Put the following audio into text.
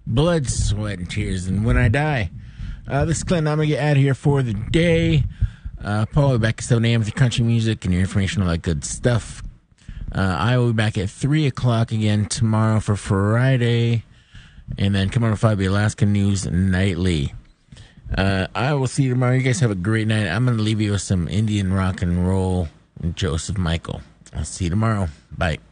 blood, sweat, and tears. And when I die, this is Clinton. I'm going to get out of here for the day. Paul will be back at 7 a.m. with your country music and your information, all that good stuff. I will be back at 3 o'clock again tomorrow for Friday. And then come on to 5 Alaska News Nightly. I will see you tomorrow. You guys have a great night. I'm going to leave you with some Indian rock and roll and Joseph Michael. I'll see you tomorrow. Bye.